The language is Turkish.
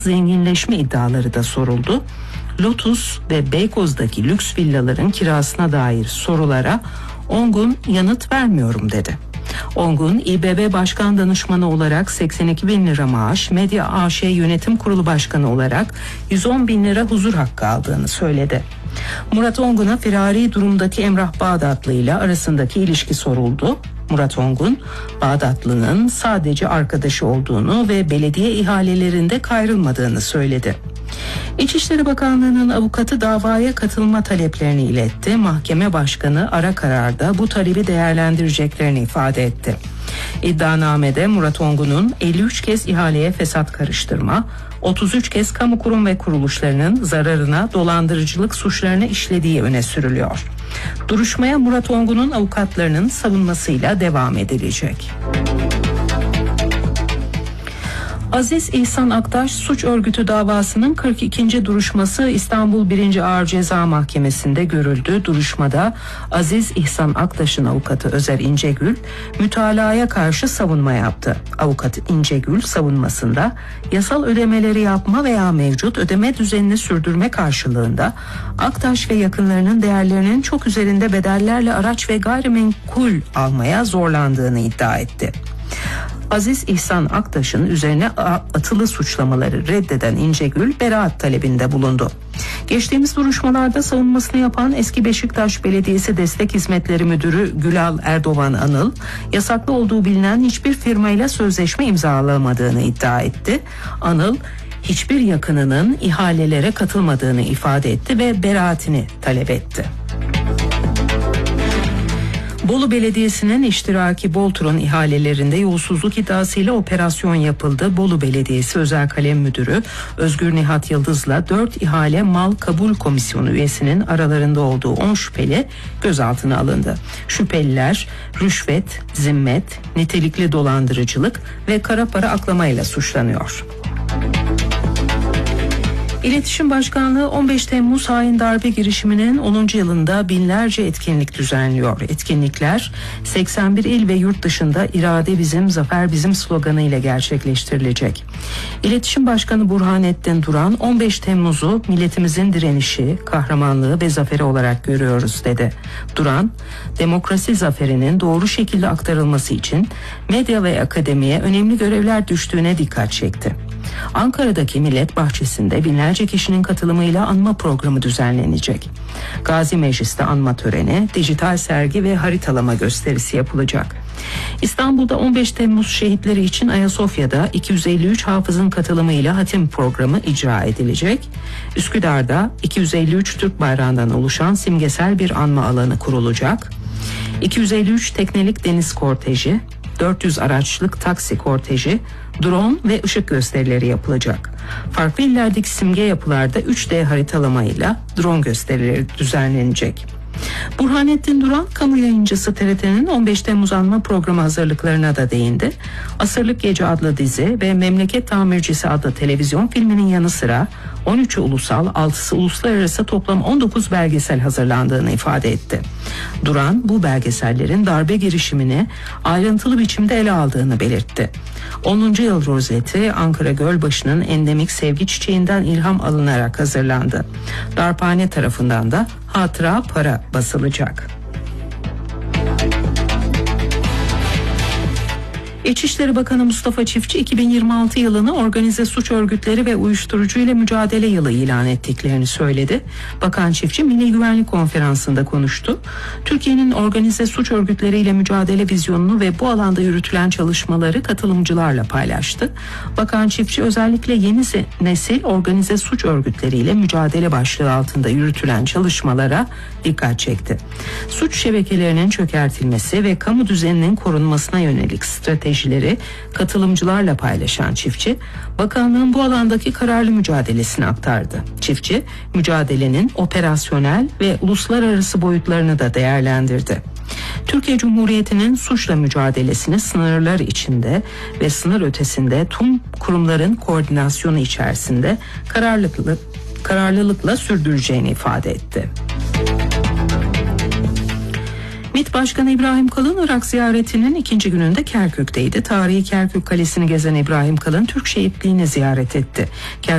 zenginleşme iddiaları da soruldu. Lotus ve Beykoz'daki lüks villaların kirasına dair sorulara Ongun yanıt vermiyorum dedi. Ongun, İBB Başkan Danışmanı olarak 82 bin lira maaş, Medya AŞ Yönetim Kurulu Başkanı olarak 110 bin lira huzur hakkı aldığını söyledi. Murat Ongun'a firari durumdaki Emrah Bağdatlı ile arasındaki ilişki soruldu. Murat Ongun, Bağdatlı'nın sadece arkadaşı olduğunu ve belediye ihalelerinde kayrılmadığını söyledi. İçişleri Bakanlığı'nın avukatı davaya katılma taleplerini iletti. Mahkeme başkanı ara kararda bu talebi değerlendireceklerini ifade etti. İddianamede Murat Ongun'un 53 kez ihaleye fesat karıştırma, 33 kez kamu kurum ve kuruluşlarının zararına dolandırıcılık suçlarını işlediği öne sürülüyor. Duruşmaya Murat Ongun'un avukatlarının savunmasıyla devam edilecek. Aziz İhsan Aktaş suç örgütü davasının 42. duruşması İstanbul 1. Ağır Ceza Mahkemesi'nde görüldü. Duruşmada Aziz İhsan Aktaş'ın avukatı Özer İncegül mütalaya karşı savunma yaptı. Avukat İncegül savunmasında yasal ödemeleri yapma veya mevcut ödeme düzenini sürdürme karşılığında Aktaş ve yakınlarının değerlerinin çok üzerinde bedellerle araç ve gayrimenkul almaya zorlandığını iddia etti. Aziz İhsan Aktaş'ın üzerine atılı suçlamaları reddeden İncegül beraat talebinde bulundu. Geçtiğimiz duruşmalarda savunmasını yapan eski Beşiktaş Belediyesi Destek Hizmetleri Müdürü Gülal Erdoğan Anıl, yasaklı olduğu bilinen hiçbir firmayla sözleşme imzalamadığını iddia etti. Anıl, hiçbir yakınının ihalelere katılmadığını ifade etti ve beraatini talep etti. Bolu Belediyesi'nin iştiraki Boltron ihalelerinde yolsuzluk iddiasıyla operasyon yapıldı. Bolu Belediyesi Özel Kalem Müdürü Özgür Nihat Yıldız'la 4 ihale mal kabul komisyonu üyesinin aralarında olduğu 10 şüpheli gözaltına alındı. Şüpheliler rüşvet, zimmet, nitelikli dolandırıcılık ve kara para aklamayla suçlanıyor. İletişim Başkanlığı 15 Temmuz hain darbe girişiminin 10. yılında binlerce etkinlik düzenliyor. Etkinlikler 81 il ve yurt dışında irade bizim, zafer bizim sloganıyla gerçekleştirilecek. İletişim Başkanı Burhanettin Duran 15 Temmuz'u milletimizin direnişi, kahramanlığı ve zaferi olarak görüyoruz dedi. Duran, demokrasi zaferinin doğru şekilde aktarılması için medya ve akademiye önemli görevler düştüğüne dikkat çekti. Ankara'daki Millet Bahçesi'nde binlerce kişinin katılımıyla anma programı düzenlenecek. Gazi Meclis'te anma töreni, dijital sergi ve haritalama gösterisi yapılacak. İstanbul'da 15 Temmuz şehitleri için Ayasofya'da 253 hafızın katılımıyla hatim programı icra edilecek. Üsküdar'da 253 Türk bayrağından oluşan simgesel bir anma alanı kurulacak. 253 teknelik deniz korteji, 400 araçlık taksi korteji, drone ve ışık gösterileri yapılacak. Farklı illerdeki simge yapılarda 3D haritalamayla drone gösterileri düzenlenecek. Burhanettin Duran, kamu yayıncısı TRT'nin 15 Temmuz anma programı hazırlıklarına da değindi. Asırlık Gece adlı dizi ve Memleket Tamircisi adlı televizyon filminin yanı sıra 13'ü ulusal, 6'sı uluslararası toplam 19 belgesel hazırlandığını ifade etti. Duran, bu belgesellerin darbe girişimini ayrıntılı biçimde ele aldığını belirtti. 10. yıl rozeti Ankara Gölbaşı'nın endemik sevgi çiçeğinden ilham alınarak hazırlandı. Darphane tarafından da hatıra para basılacak. İçişleri Bakanı Mustafa Çiftçi 2026 yılını organize suç örgütleri ve uyuşturucu ile mücadele yılı ilan ettiklerini söyledi. Bakan Çiftçi Milli Güvenlik Konferansı'nda konuştu. Türkiye'nin organize suç örgütleriyle mücadele vizyonunu ve bu alanda yürütülen çalışmaları katılımcılarla paylaştı. Bakan Çiftçi özellikle yeni nesil organize suç örgütleriyle mücadele başlığı altında yürütülen çalışmalara dikkat çekti. Suç şebekelerinin çökertilmesi ve kamu düzeninin korunmasına yönelik stratejileri katılımcılarla paylaşan Çiftçi, bakanlığın bu alandaki kararlı mücadelesini aktardı. Çiftçi, mücadelenin operasyonel ve uluslararası boyutlarını da değerlendirdi. Türkiye Cumhuriyeti'nin suçla mücadelesini sınırlar içinde ve sınır ötesinde tüm kurumların koordinasyonu içerisinde kararlılıkla sürdüreceğini ifade etti. MİT Başkanı İbrahim Kalın Irak ziyaretinin 2. gününde Kerkük'teydi. Tarihi Kerkük Kalesi'ni gezen İbrahim Kalın Türk şehitliğini ziyaret etti.